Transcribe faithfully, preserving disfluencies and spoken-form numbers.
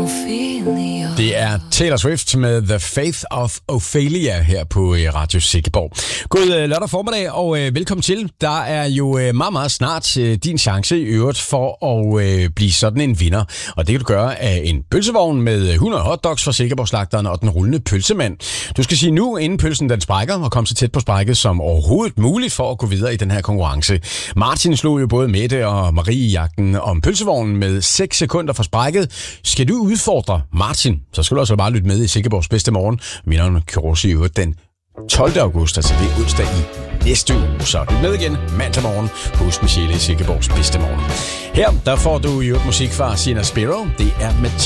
Ophelia. Det er Taylor Swift med The Faith of Ophelia her på Radio Silkeborg. God lørdag formiddag og øh, velkommen til. Der er jo øh, meget, meget snart øh, din chance i øvrigt for at øh, blive sådan en vinder. Og det kan du gøre af en pølsevogn med hundrede hotdogs fra Silkeborg-slagteren og den rullende pølsemand. Du skal sige nu, inden pølsen den sprækker, og komme så tæt på sprækket som overhovedet muligt for at gå videre i den her konkurrence. Martin slog jo både Mette og Marie i jagten om pølsevognen med seks sekunder fra sprækket. Skal du udfordre Martin, så skal du altså bare lytte med i Silkeborgs bedste morgen. Vinderen kører i øvrigt den tolvte august, altså det er onsdag i næste uge. Så lyt med igen mandag morgen på Hus Michele i Silkeborgs bedste morgen. Her der får du i øvrigt musik fra Sienna Sparrow. Det er med